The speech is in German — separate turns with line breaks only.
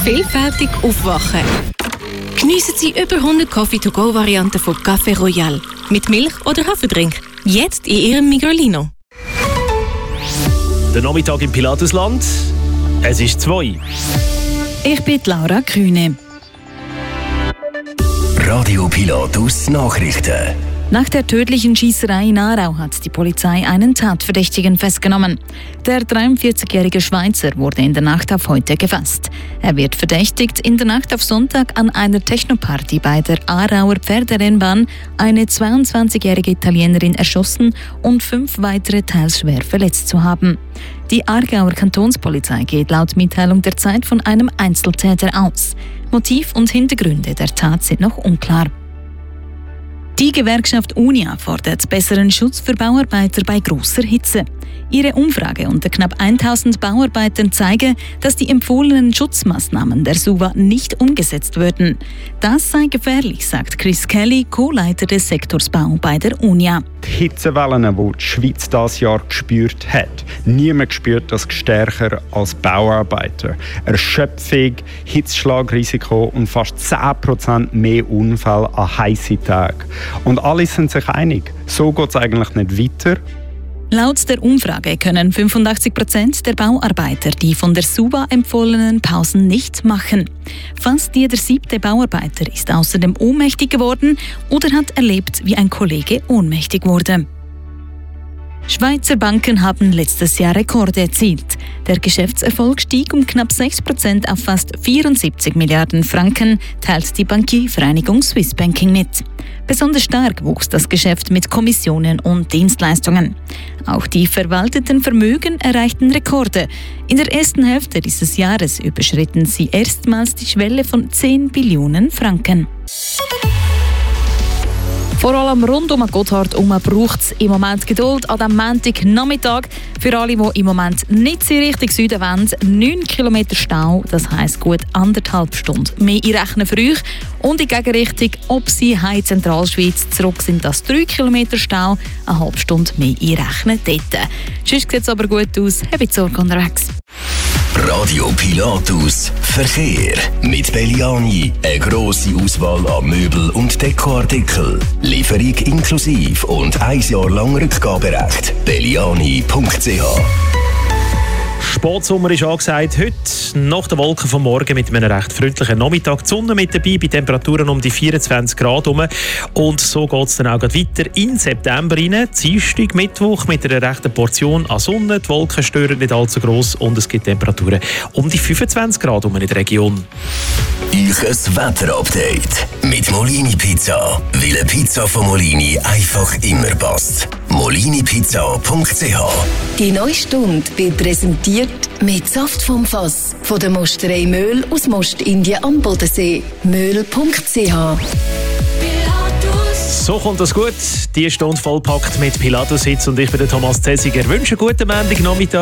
vielfältig aufwachen. Geniessen Sie über 100 Coffee-to-go-Varianten von Café Royal. Mit Milch oder Haferdrink. Jetzt in Ihrem Migrolino.
Der Nachmittag im Pilatusland. Es ist 2.
Ich bin Laura Kühne.
Radio Pilatus Nachrichten.
Nach der tödlichen Schiesserei in Aarau hat die Polizei einen Tatverdächtigen festgenommen. Der 43-jährige Schweizer wurde in der Nacht auf heute gefasst. Er wird verdächtigt, in der Nacht auf Sonntag an einer Technoparty bei der Aarauer Pferderennbahn eine 22-jährige Italienerin erschossen und 5 weitere teils schwer verletzt zu haben. Die Aargauer Kantonspolizei geht laut Mitteilung der Zeit von einem Einzeltäter aus. Motiv und Hintergründe der Tat sind noch unklar. Die Gewerkschaft UNIA fordert besseren Schutz für Bauarbeiter bei grosser Hitze. Ihre Umfrage unter knapp 1000 Bauarbeitern zeige, dass die empfohlenen Schutzmaßnahmen der SUVA nicht umgesetzt würden. Das sei gefährlich, sagt Chris Kelly, Co-Leiter des Sektors Bau bei der UNIA.
Die Hitzewellen, die die Schweiz dieses Jahr gespürt hat, niemand spürt das stärker als Bauarbeiter. Erschöpfung, Hitzschlagrisiko und fast 10% mehr Unfälle an heißen Tagen. Und alle sind sich einig, so geht es eigentlich nicht weiter.
Laut der Umfrage können 85% der Bauarbeiter die von der SUVA empfohlenen Pausen nicht machen. Fast jeder 7. Bauarbeiter ist außerdem ohnmächtig geworden oder hat erlebt, wie ein Kollege ohnmächtig wurde. Schweizer Banken haben letztes Jahr Rekorde erzielt. Der Geschäftserfolg stieg um knapp 6% auf fast 74 Milliarden Franken, teilt die Bankiervereinigung Swiss Banking mit. Besonders stark wuchs das Geschäft mit Kommissionen und Dienstleistungen. Auch die verwalteten Vermögen erreichten Rekorde. In der ersten Hälfte dieses Jahres überschritten sie erstmals die Schwelle von 10 Billionen Franken. Vor allem rund um Gotthard braucht es im Moment Geduld an diesem Montagnachmittag. Für alle, die im Moment nicht so richtig Süden wollen, 9 Kilometer Stau, das heisst gut 1,5 Stunden mehr einrechnen für euch. Und in Gegenrichtung, ob Sie in Zentralschweiz zurück sind, das 3 Kilometer Stau, eine halbe Stunde mehr einrechnen dort. Sonst sieht es aber gut aus, habt Sorge unterwegs.
Radio Pilatus Verkehr. Mit Belliani eine grosse Auswahl an Möbel- und Dekoartikeln. Lieferung inklusive und 1 Jahr lang Rückgaberecht. Belliani.ch.
Sportsommer ist angesagt. Heute nach den Wolken vom Morgen mit einem recht freundlichen Nachmittag. Die Sonne mit dabei, bei Temperaturen um die 24 Grad herum. Und so geht es dann auch weiter in September rein. Dienstag, Mittwoch mit einer rechten Portion an Sonne. Die Wolken stören nicht allzu gross und es gibt Temperaturen um die 25 Grad in der Region.
Euch ein Wetterupdate mit Molini Pizza. Weil eine Pizza von Molini einfach immer passt. molinipizza.ch.
Die neue Stunde wird präsentiert mit Saft vom Fass von der Mosterei Möhl aus Mostindien am Bodensee. Möhl.ch.
So kommt das gut. Die Stunde vollpackt mit Pilatus-Hits und ich bin der Thomas Zesiger. Wünsche einen guten Montagnachmittag.